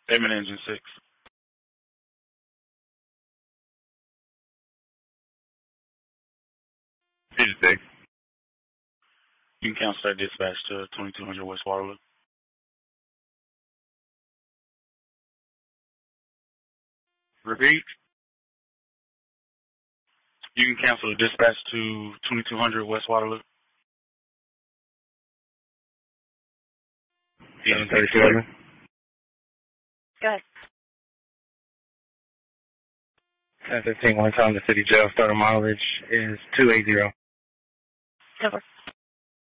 Airman Engine 6. Engine 6. You can cancel that dispatch to 2200 West Waterloo. Repeat. You can cancel the dispatch to 2200 West Waterloo. 737. Go ahead. 1015, one time the city jail starter mileage is 280. Over.